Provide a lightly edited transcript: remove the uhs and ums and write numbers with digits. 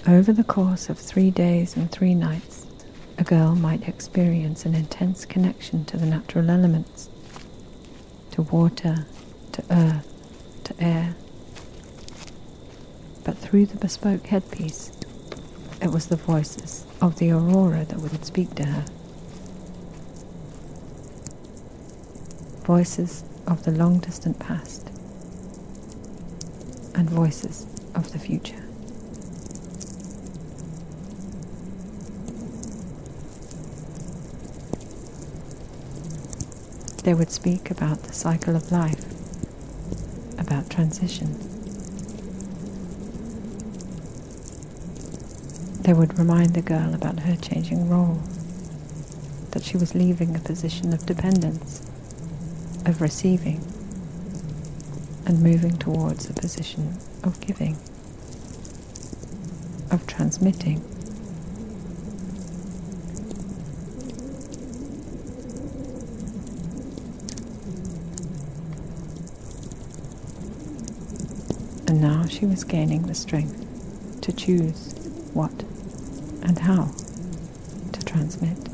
Over the course of 3 days and 3 nights, a girl might experience an intense connection to the natural elements, to water, to earth, to air. But through the bespoke headpiece, it was the voices of the aurora that would speak to her. Voices of the long-distant past and voices of the future. They would speak about the cycle of life, about transition. They would remind the girl about her changing role, that she was leaving a position of dependence, of receiving, and moving towards a position of giving, of transmitting. And now she was gaining the strength to choose what and how to transmit.